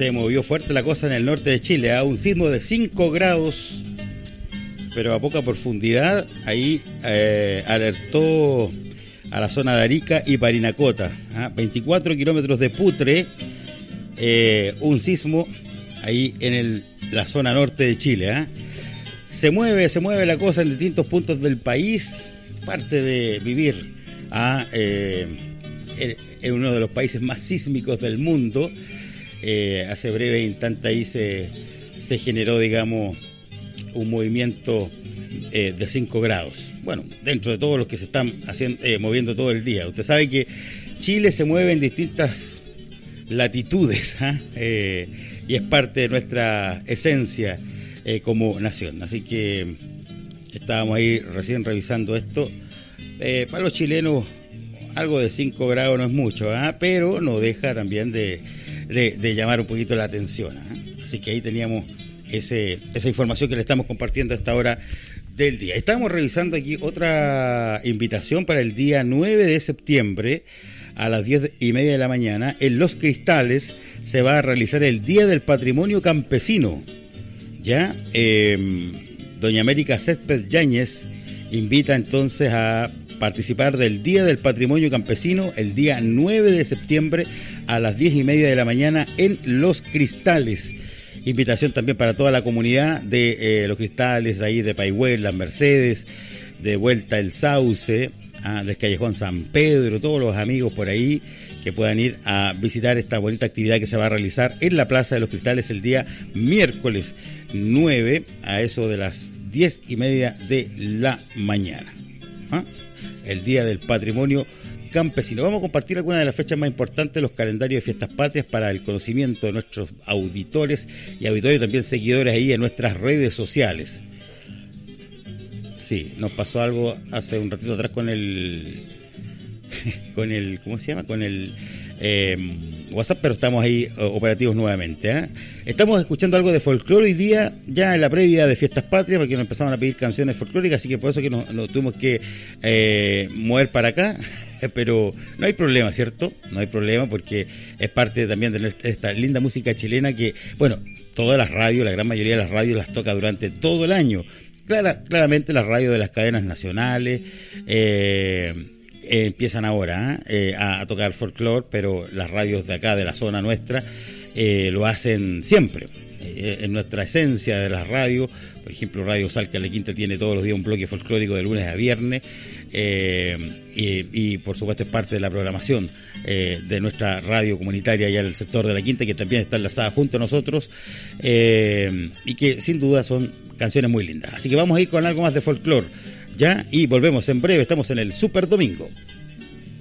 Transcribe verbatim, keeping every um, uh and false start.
se movió fuerte la cosa en el norte de Chile, a un sismo de cinco grados, pero a poca profundidad. Ahí eh, alertó a la zona de Arica y Parinacota, ¿ah? veinticuatro kilómetros de Putre, eh, un sismo ahí en el, la zona norte de Chile. ¿ah? Se mueve, se mueve la cosa en distintos puntos del país, parte de vivir a, eh, en, en uno de los países más sísmicos del mundo. Eh, hace breve instante ahí se, se generó, digamos, un movimiento eh, de cinco grados. Bueno, dentro de todos los que se están haciendo, eh, moviendo todo el día. Usted sabe que Chile se mueve en distintas latitudes, ¿eh? Eh, y es parte de nuestra esencia eh, como nación. Así que estábamos ahí recién revisando esto. Eh, para los chilenos algo de cinco grados no es mucho, ¿eh? Pero no deja también de, de, de llamar un poquito la atención. ¿eh? Así que ahí teníamos ese, esa información que le estamos compartiendo a esta hora del día. Estamos revisando aquí otra invitación para el día nueve de septiembre a las diez y media de la mañana. En Los Cristales se va a realizar el Día del Patrimonio Campesino. Ya, eh, doña América Césped Yáñez invita entonces a participar del Día del Patrimonio Campesino el día nueve de septiembre a las diez y media de la mañana en Los Cristales. Invitación también para toda la comunidad de eh, Los Cristales, ahí de Paihuel, Las Mercedes, de Vuelta El Sauce, ah, del Callejón San Pedro, todos los amigos por ahí que puedan ir a visitar esta bonita actividad que se va a realizar en la Plaza de Los Cristales el día miércoles nueve a eso de las diez y media de la mañana. ¿Ah? El Día del Patrimonio Campesino. Vamos a compartir algunas de las fechas más importantes de los calendarios de fiestas patrias para el conocimiento de nuestros auditores y auditores también seguidores ahí en nuestras redes sociales. Sí, nos pasó algo hace un ratito atrás con el con el, ¿cómo se llama? Con el eh, WhatsApp, pero estamos ahí operativos nuevamente. ¿eh? Estamos escuchando algo de folclore hoy día, ya en la previa de fiestas patrias, porque nos empezaron a pedir canciones folclóricas, así que por eso que nos, nos tuvimos que eh, mover para acá. Pero no hay problema, ¿cierto? No hay problema porque es parte también de esta linda música chilena que, bueno, todas las radios, la gran mayoría de las radios las toca durante todo el año. Clara, claramente las radios de las cadenas nacionales eh, eh, empiezan ahora ¿eh? Eh, a, a tocar folclore, pero las radios de acá, de la zona nuestra, eh, lo hacen siempre. Eh, en nuestra esencia de las radios, por ejemplo, Radio Salca La Quinta tiene todos los días un bloque folclórico de lunes a viernes. Eh, y, y por supuesto es parte de la programación eh, de nuestra radio comunitaria allá en el sector de La Quinta, que también está enlazada junto a nosotros eh, y que sin duda son canciones muy lindas. Así que vamos a ir con algo más de folclore ya y volvemos en breve. Estamos en el Super Domingo.